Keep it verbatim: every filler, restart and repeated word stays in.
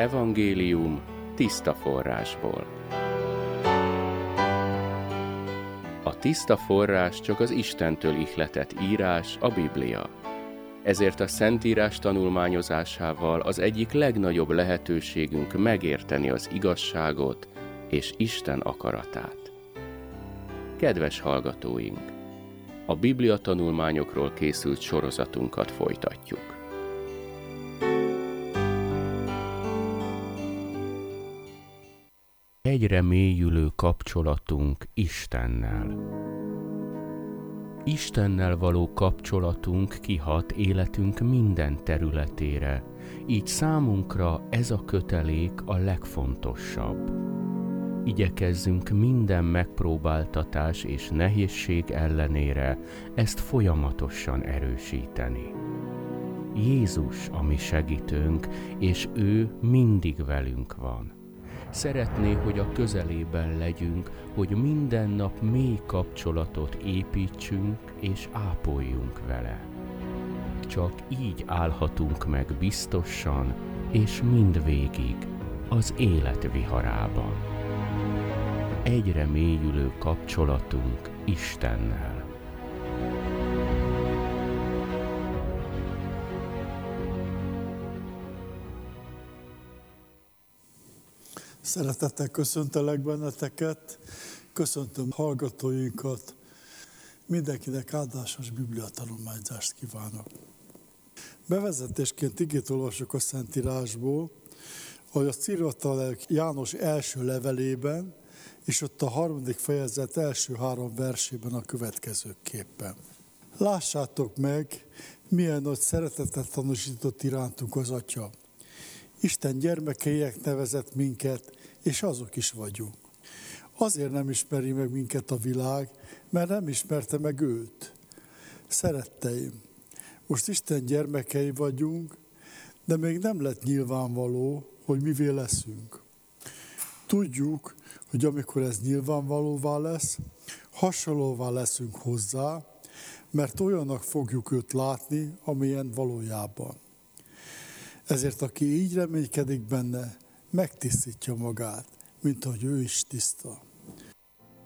Evangélium tiszta forrásból. A tiszta forrás csak az Istentől ihletett írás, a Biblia. Ezért a Szentírás tanulmányozásával az egyik legnagyobb lehetőségünk megérteni az igazságot és Isten akaratát. Kedves hallgatóink! A Biblia tanulmányokról készült sorozatunkat folytatjuk. Egyre mélyülő kapcsolatunk Istennel. Istennel való kapcsolatunk kihat életünk minden területére, így számunkra ez a kötelék a legfontosabb. Igyekezzünk minden megpróbáltatás és nehézség ellenére ezt folyamatosan erősíteni. Jézus a mi segítőnk, és ő mindig velünk van. Szeretné, hogy a közelében legyünk, hogy minden nap mély kapcsolatot építsünk és ápoljunk vele. Csak így állhatunk meg biztosan és mindvégig az élet viharában. Egyre mélyülő kapcsolatunk Istennel. Szeretettel köszöntelek benneteket, köszöntöm hallgatóinkat, mindenkinek áldásos bibliatanulmányzást kívánok. Bevezetésként igét olvasok a Szentírásból, ahogy azt írta le János első levelében, és ott a harmadik fejezet első három versében a következőképpen. Lássátok meg, milyen nagy szeretetet tanúsított irántunk az Atya. Isten gyermekeinek nevezett minket, és azok is vagyunk. Azért nem ismeri meg minket a világ, mert nem ismerte meg őt. Szeretteim, most Isten gyermekei vagyunk, de még nem lett nyilvánvaló, hogy mivé leszünk. Tudjuk, hogy amikor ez nyilvánvalóvá lesz, hasonlóvá leszünk hozzá, mert olyannak fogjuk őt látni, amilyen valójában. Ezért aki így reménykedik benne, megtisztítja magát, mint ahogy ő is tiszta.